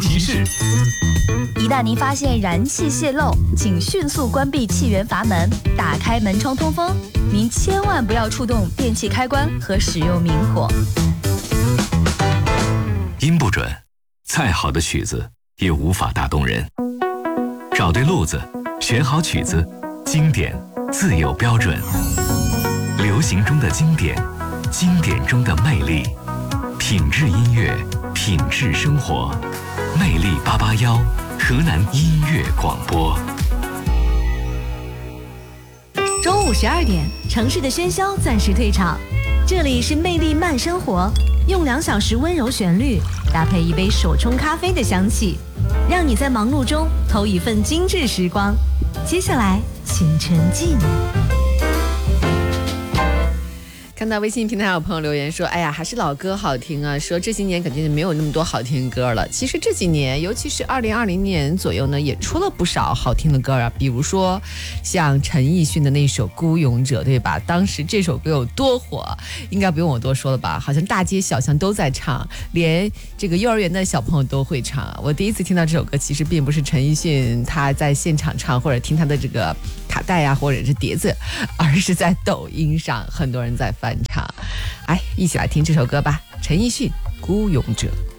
提示。 一旦您发现燃气泄漏，请迅速关闭气源阀门，打开门窗通风。您千万不要触动电器开关和使用明火。 音不准，再好的曲子也无法打动人。找对路子，选好曲子，经典自有标准。流行中的经典，经典中的魅力，品质音乐，品质生活。魅力881，河南音乐广播。 中午12点，城市的喧嚣暂时退场，这里是魅力慢生活，用2小时温柔旋律，搭配一杯手冲咖啡的香气，让你在忙碌中偷一份精致时光。接下来，请沉浸。 看到微信平台有朋友留言说，哎呀，还是老歌好听啊，说这些年感觉没有那么多好听的歌了。其实这几年，尤其是2020年左右呢，也出了不少好听的歌啊，比如说像陈奕迅的那首《孤勇者》，对吧？当时这首歌有多火，应该不用我多说了吧？好像大街小巷都在唱，连这个幼儿园的小朋友都会唱。我第一次听到这首歌，其实并不是陈奕迅他在现场唱，或者听他的这个卡带啊，或者是碟子，而是在抖音上很多人在翻唱。哎，一起来听这首歌吧，陈奕迅《孤勇者》。